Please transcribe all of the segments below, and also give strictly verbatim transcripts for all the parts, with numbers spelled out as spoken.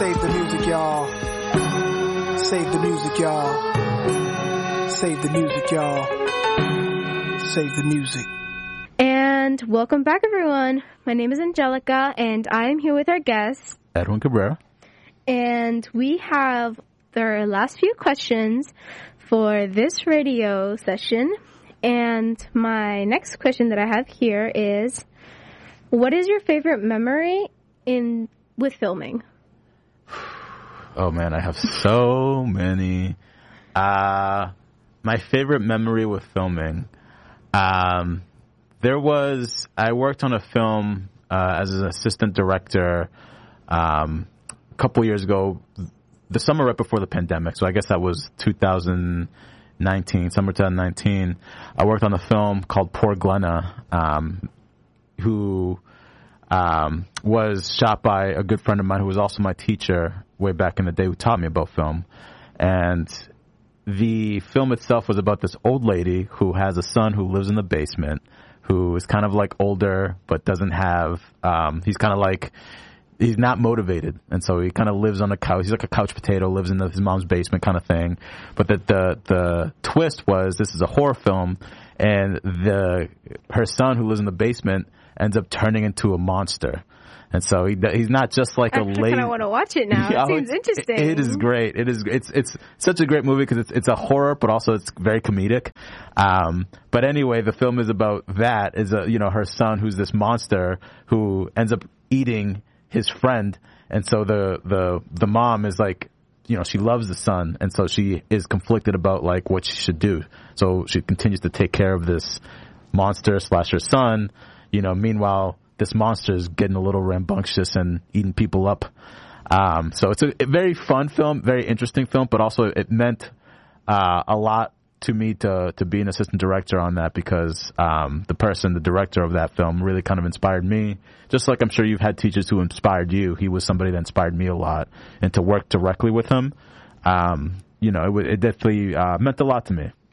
Save the music, y'all. Save the music, y'all. Save the music, y'all. Save the music. And welcome back, everyone. My name is Angelica, and I am here with our guest, Edwin Cabrera. And we have the last few questions for this radio session. And my next question that I have here is, what is your favorite memory in with filming? Oh, man, I have so many. Uh, my favorite memory with filming. Um, there was, I worked on a film uh, as an assistant director um, a couple years ago, the summer right before the pandemic. So I guess that was two thousand nineteen, summer twenty nineteen. I worked on a film called Poor Glenna, um, who um, was shot by a good friend of mine who was also my teacher way back in the day, who taught me about film. And the film itself was about this old lady who has a son who lives in the basement, who is kind of like older, but doesn't have, um, he's kind of like, he's not motivated. And so he kind of lives on the couch. He's like a couch potato, lives in the, his mom's basement kind of thing. But the, the, the twist was this is a horror film, and the, her son who lives in the basement ends up turning into a monster. And so he, he's not just like I a lady. I kind of want to watch it now. Yeah, it seems interesting. It is great. It is. It's it's such a great movie because it's it's a horror, but also it's very comedic. Um, but anyway, the film is about that. Is a you know her son who's this monster who ends up eating his friend, and so the the the mom is like, you know, she loves the son, and so she is conflicted about like what she should do. So she continues to take care of this monster slash her son. You know, meanwhile, this monster is getting a little rambunctious and eating people up. Um, so it's a, a very fun film, very interesting film, but also it meant uh, a lot to me to to be an assistant director on that because um, the person, the director of that film, really kind of inspired me. Just like I'm sure you've had teachers who inspired you, he was somebody that inspired me a lot. And to work directly with him, um, you know, it, it definitely uh, meant a lot to me.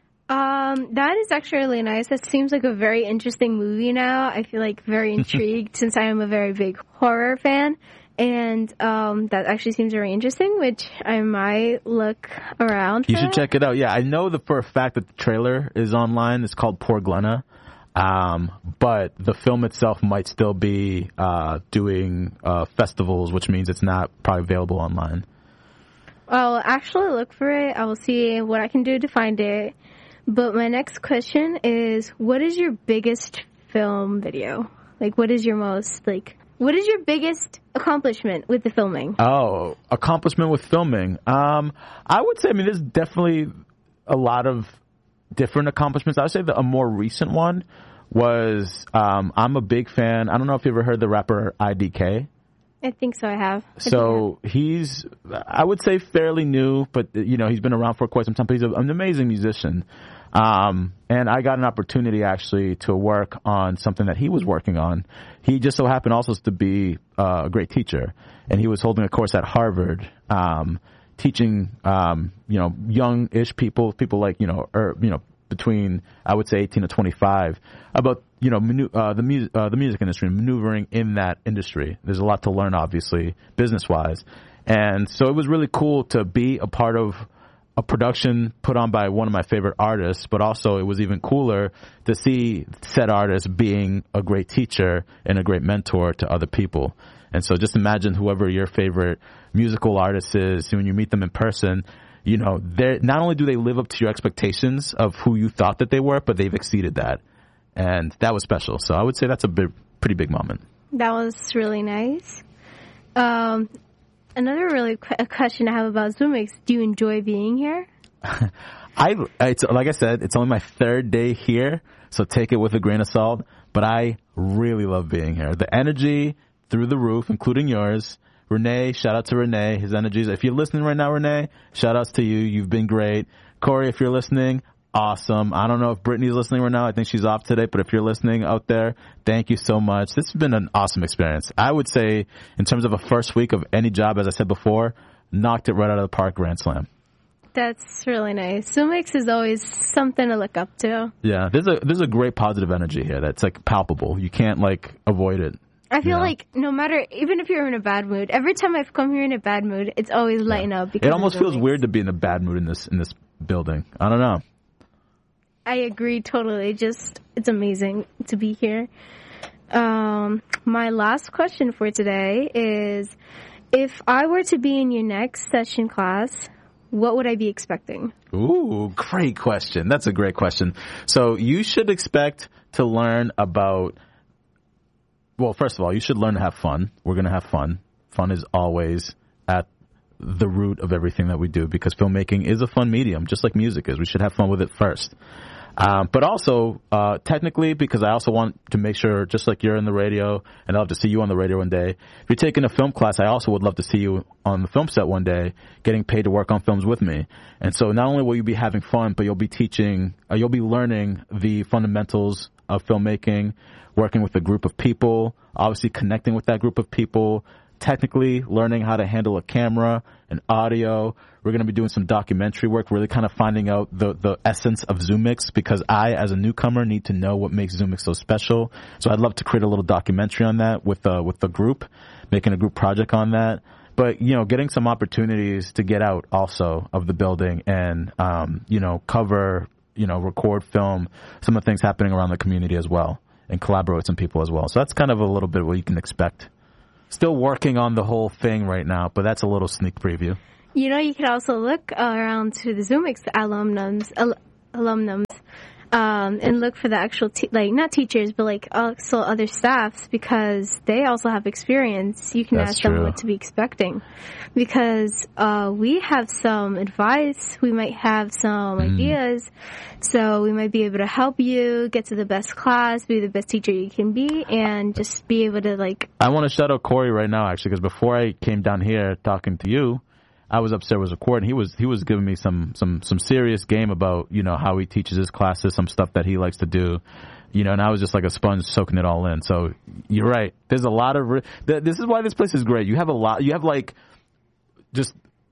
Um, that is actually really nice. That seems like a very interesting movie now. I feel like very intrigued since I am a very big horror fan. And um, that actually seems very interesting, which I might look around for. You should that. check it out. Yeah, I know the, for a fact that the trailer is online. It's called Poor Glenna. Um, but the film itself might still be uh, doing uh, festivals, which means it's not probably available online. I'll actually look for it. I will see what I can do to find it. But my next question is, what is your biggest film video? Like, what is your most, like, what is your biggest accomplishment with the filming? Oh, accomplishment with filming. Um, I would say, I mean, there's definitely a lot of different accomplishments. I would say that a more recent one was, um, I'm a big fan. I don't know if you ever heard the rapper I D K. I think so, I have. I So he's, I would say fairly new, but, you know, he's been around for quite some time. But he's an amazing musician. Um, and I got an opportunity actually to work on something that he was working on. He just so happened also to be uh, a great teacher, and he was holding a course at Harvard, um, teaching, um, you know, young-ish people, people like, you know, or, you know, between, I would say eighteen to twenty-five, about, you know, manu- uh, the music, uh, the music industry, maneuvering in that industry. There's a lot to learn, obviously, business-wise. And so it was really cool to be a part of a production put on by one of my favorite artists, but also it was even cooler to see said artist being a great teacher and a great mentor to other people. And so just imagine whoever your favorite musical artist is, when you meet them in person, you know, they're, not only do they live up to your expectations of who you thought that they were, but they've exceeded that. And that was special. So I would say that's a big, pretty big moment. That was really nice. Um, Another really qu- a question I have about ZoomX, do you enjoy being here? I, it's, like I said, it's only my third day here, so take it with a grain of salt, but I really love being here. The energy through the roof, including yours. Renee, shout out to Renee, his energies. If you're listening right now, Renee, shout outs to you. You've been great. Corey, if you're listening, awesome. I don't know if Brittany's listening right now. I think she's off today, but if you're listening out there, thank you so much. This has been an awesome experience. I would say in terms of a first week of any job, as I said before, knocked it right out of the park, grand slam. That's really nice. ZoomX is always something to look up to. Yeah, there's a there's a great positive energy here that's like palpable. You can't like avoid it. I feel you know? like no matter, even if you're in a bad mood, every time I've come here in a bad mood, it's always lighten yeah. up. Because it almost feels Zoomix. weird to be in a bad mood in this in this building. I don't know. I agree totally. Just it's amazing to be here. Um, my last question for today is, if I were to be in your next session class, what would I be expecting? Ooh, great question. That's a great question. So you should expect to learn about, well, first of all, you should learn to have fun. We're going to have fun. Fun is always at the root of everything that we do because filmmaking is a fun medium, just like music is. We should have fun with it first. Um, but also, uh, technically, because I also want to make sure, just like you're in the radio, and I'd love to see you on the radio one day. If you're taking a film class, I also would love to see you on the film set one day, getting paid to work on films with me. And so not only will you be having fun, but you'll be teaching, uh, you'll be learning the fundamentals of filmmaking, working with a group of people, obviously connecting with that group of people, technically learning how to handle a camera and audio. We're going to be doing some documentary work, really kind of finding out the, the essence of Zoomix because I, as a newcomer, need to know what makes Zoomix so special. So I'd love to create a little documentary on that with, uh, with the group, making a group project on that. But, you know, getting some opportunities to get out also of the building and, um, you know, cover, you know, record, film some of the things happening around the community as well and collaborate with some people as well. So that's kind of a little bit what you can expect. Still working on the whole thing right now, but that's a little sneak preview. You know, you could also look around to the Zoomix alumnums, al- alumnums, um, and look for the actual, te- like, not teachers, but, like, also other staffs, because they also have experience. You can That's ask them true. what to be expecting. Because uh, we have some advice, we might have some Mm. ideas, so we might be able to help you get to the best class, be the best teacher you can be, and just be able to, like... I want to shout out Corey right now, actually, because before I came down here talking to you, I was upstairs was recording. He was he was giving me some some some serious game about, you know, how he teaches his classes, some stuff that he likes to do, you know, and I was just like a sponge soaking it all in. So you're right. There's a lot of re- th- this is why this place is great. You have a lot. You have like just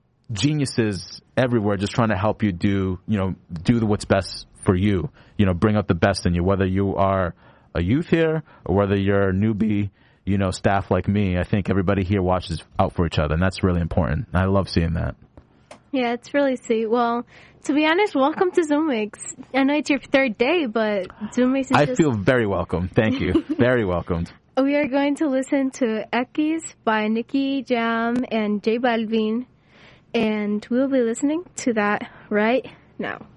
geniuses everywhere, just trying to help you do you know do the, what's best for you. You know, bring out the best in you, whether you are a youth here or whether you're a newbie. You know, staff like me, I think everybody here watches out for each other, and that's really important. I love seeing that. Yeah, it's really sweet. Well, to be honest, welcome to Zoomix. I know it's your third day, but Zoomix is I just... feel very welcome. Thank you. Very welcomed. We are going to listen to Ekis by Nicky Jam and J Balvin, and we'll be listening to that right now.